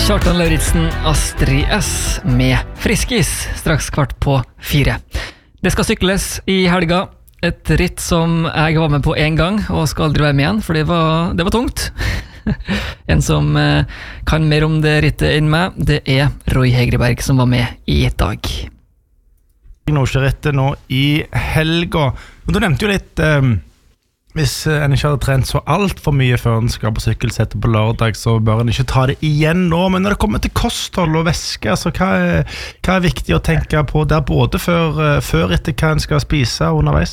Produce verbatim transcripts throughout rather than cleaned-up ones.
Kjartan Lauritzen, Astrid S med Friskis, straks kvart på fire. Det skal sykles i helga, et ritt som jeg var med på en gang, og skal aldri være med igjen, for det var, det var tungt. En som eh, kan mer om det rittet enn meg, det er Roy Hegreberg som var med i dag. Nordsjørittet nå i helga. Men du nevnte jo litt... Eh, Hvis en ikke hadde trent så alt for mye før en skal på sykkelsettet på lørdag, så bør en ikke ta det igjen nå. Men når det kommer til kosthold og væske, altså, hva, er, hva er viktig å tenke på der, både før, før etter hva en skal spise underveis?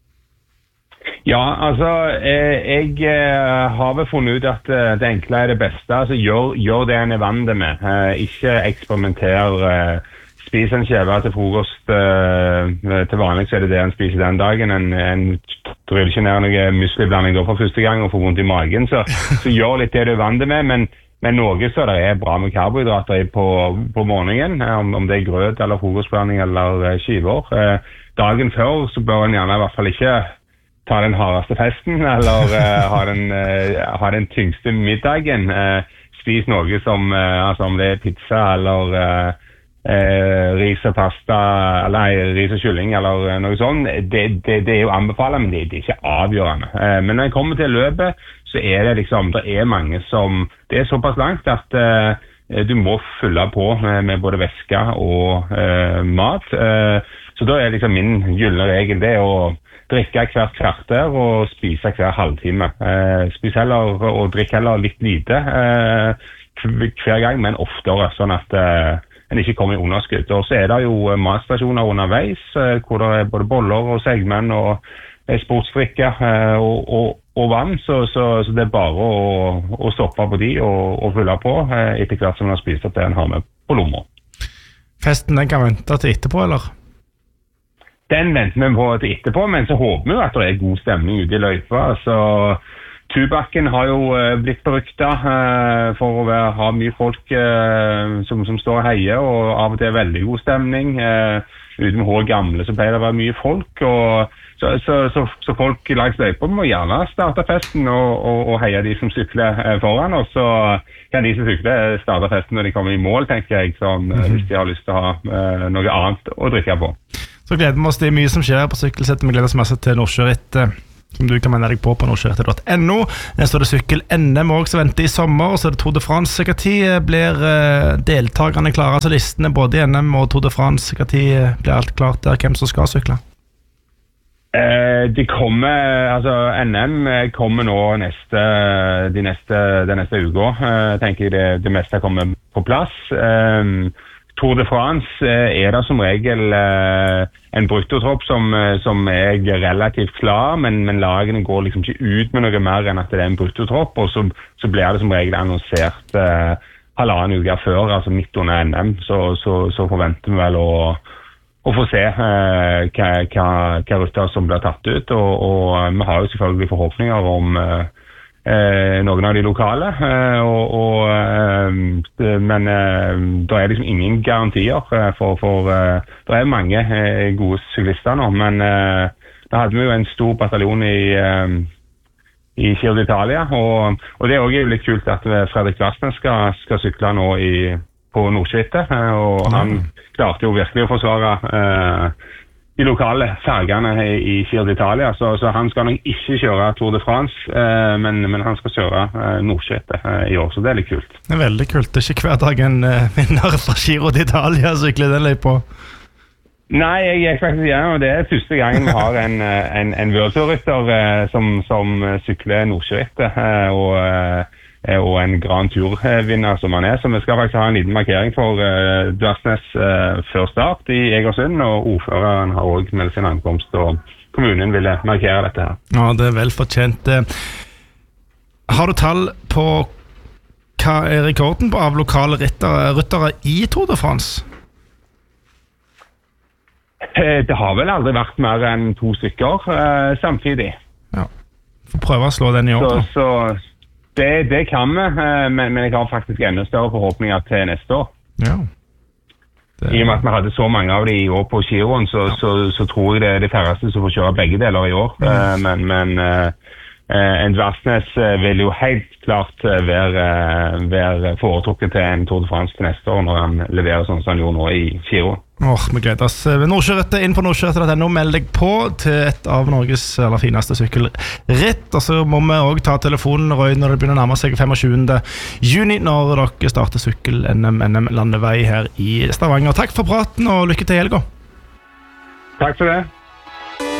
Ja, altså, jeg har vel funnet ut at det enkle er det beste. Altså, gjør, gjør det en er vant med. Ikke eksperimenter. Spis en skjeve til frokost. Til vanlig så er det det en spiser den dagen. En, en tryller ikke ned noe musliblanding da for første gang og får vondt i magen. Så, så gjør litt det du er vant med, men, men noe så det er bra med karbohydrater på, på morgenen. Om, om det er grøt eller frokostblanding eller skiver. Dagen før så bør en gjerne i hvert fall ikke ta den hardeste festen eller ha, den, ha den tyngste middagen. Spis noe som, altså om det er pizza eller... Eh, ris og pasta eller ris og kylling eller noe sånt, det, det, det er jo anbefalt, men det, det er ikke avgjørende. Eh, men når jeg kommer til løpet, så er det liksom, det er mange som, det er såpass langt at eh, du må fylle på med, med både væske og eh, mat. Eh, så da er liksom min gyllene regel det å drikke hvert kvarter og spise hver halvtime. Eh, spis heller og drikk heller litt lite eh, hver gang, men oftere, sånn at eh, en ikke kommer i underskudd. Og så er det jo matstasjoner underveis, hvor det er både boller og segmenn og sportsdrikke og, og, og vann, så, så, så det er bare å, å stoppe på de og, og fylle på etter hvert som man har spist at det en har med på lommer. Festen den kan vente til etterpå, eller? Den venter vi på til etterpå, men så håper vi at det er god stemning ute i løypa, så... Tubakken har jo uh, blitt berykta uh, for å være, ha mye folk uh, som, som står og heier, og av og til er veldig god stemning. Uh, ute med hår gamle så pleier det å være mye folk, og så, så, så, så folk langs løypa må gjerne starte festen og, og, og heie de som sykler uh, foran, og så kan de som sykler starte festen når de kommer i mål, tenker jeg, sånn, uh, hvis de har lyst til å ha uh, noe annet å drikke på. Så gleder vi oss, det er mye som skjer på sykkelsettet, vi gleder oss masse til Nordsjørittet, som du kan melde deg på på nordsjørittet punktum no. Så er det sykkel-N M også som venter i sommer, og så er det Tour de France. Hva tid blir deltakerne klare? Altså listene både i N M og Tour de France. Hva tid blir alt klart der, hvem som skal sykle? Eh, de kommer, altså N M kommer nå neste, de neste, den neste uka. Eh, tenker jeg det, det meste kommer på plass. Eh, Tour de France er det som regel eh, en bruttotropp som, som er relativt klar, men, men lagene går liksom ikke ut med noe mer enn at det er en bruttotropp, og så, så blir det som regel annonsert eh, halvannen uke før, altså midt under N M, så, så, så forventer vi vel å, å få se eh, hva, hva, hva rutter som blir tatt ut, og, og vi har jo selvfølgelig forhåpninger om eh, Eh, noen av de lokale, eh, og, og, eh, men eh, det er liksom ingen garantier for, for eh, det er mange eh, gode syklister nå, men eh, da hadde vi jo en stor bataljon i, eh, i Giro d'Italia, og, og det er også litt kult at Fredrik Vassnes skal, skal sykle nå i, på Nordsjørittet, eh, og han klarte jo virkelig å forsvare eh, de lokale fargene i Giro d'Italia, så, så han skal nok ikke kjøre Tour de France, eh, men, men han skal kjøre eh, Nordsjørittet eh, i år, så det er litt kult. Det er veldig kult, det er ikke hver dag en uh, vinner fra Giro d'Italia sykler den løypa. Nei, jeg er faktisk igjen, og det er første gangen vi har en, en, en World-rytter eh, som, som sykler Nordsjørittet, eh, og eh, og en Grand Tour-vinner som han er, så vi skal faktisk ha en liten markering for uh, Dvarsnes uh, før start i Egersund, og ordføreren har også meldt sin ankomst, og kommunen ville markere dette her. Ja, det er vel fortjent. Har du tall på hva er rekorden på av lokale ryttere, ryttere i Tour de France? Det har vel aldri vært mer enn to stykker uh, samtidig. Ja, får prøve å slå den i år da. Så, så Det, det kan vi, men, men jeg har faktisk enda større forhåpninger til neste år. Ja. Det... I og med at vi hadde så mange av de i år på Giroen, så, ja. så, så tror jeg det er det færreste som får kjøre begge deler i år. Mm. Men, men en Dversnes vil jo helt klart være, være foretrukken til en Tour de France til neste år, når han leverer sånn som han gjorde nå i fire år. Åh, vi gleder oss. Nordsjørittet, inn på nordsjørittet punkt no, meld deg på til et av Norges aller fineste sykkelritt. Og så må vi også ta telefonen, Roy, når det begynner å nærme seg femogtjuende juni, når dere starter sykkel-N M N M landevei her i Stavanger. Takk for praten, og lykke til i helga. Takk for det.